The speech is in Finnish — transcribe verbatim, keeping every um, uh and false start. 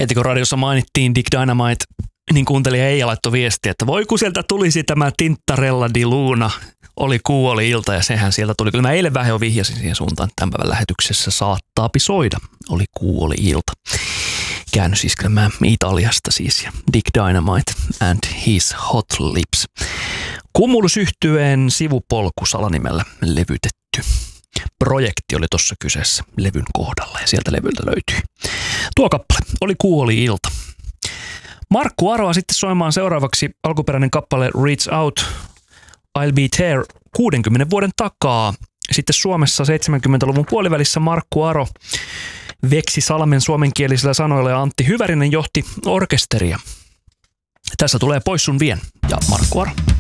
heti kun radiossa mainittiin Dick Dynamite, niin kuuntelija Eija laittoi viestiä, että voi kun sieltä tulisi tämä Tintarella di Luna, oli kuu, oli ilta ja sehän sieltä tuli. Kyllä mä eilen vähän jo vihjasin siihen suuntaan, että tämän päivän lähetyksessä saattaapi soida, oli kuu, oli ilta. Käännös iskelmään Italiasta siis ja Dick Dynamite and his hot lips. Cumulus-yhtyeen sivupolku salanimellä levytetty projekti oli tuossa kyseessä levyn kohdalla ja sieltä levyltä löytyi. Tuo kappale oli kuu, oli ilta. Markku Aroa sitten soimaan seuraavaksi alkuperäinen kappale Reach Out, I'll Be There kuudenkymmenen vuoden takaa. Sitten Suomessa seitsemänkymmentäluvun puolivälissä Markku Aro veksi Salmen suomenkielisillä sanoilla ja Antti Hyvärinen johti orkesteria. Tässä tulee Pois sun vien ja Markku Aro.